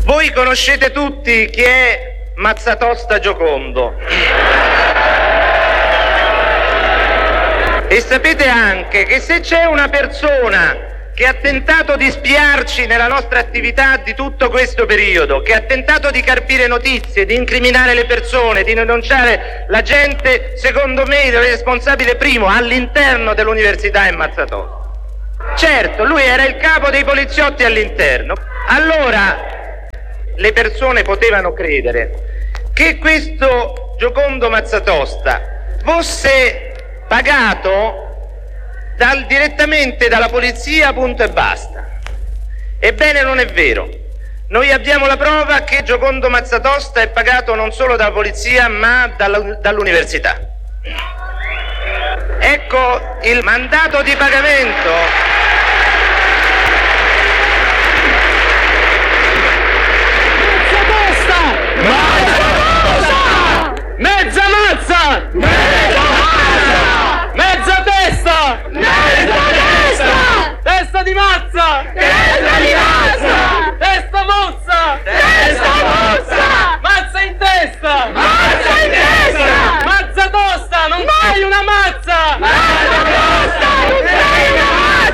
Voi conoscete tutti chi è Mazzatosta Giocondo. E sapete anche che se c'è una persona che ha tentato di spiarci nella nostra attività di tutto questo periodo, che ha tentato di carpire notizie, di incriminare le persone, di denunciare la gente, secondo me il responsabile primo all'interno dell'università è Mazzatosta. Certo, lui era il capo dei poliziotti all'interno. Allora le persone potevano credere che questo Giocondo Mazzatosta fosse pagato direttamente dalla polizia, punto e basta. Ebbene, non è vero. Noi abbiamo la prova che Giocondo Mazzatosta è pagato non solo dalla polizia ma dall'università. Ecco il mandato di pagamento. Mazzatosta! Mezza mazza! Mezza mazza! Mezza testa! Mezza testa! Testa di mazza!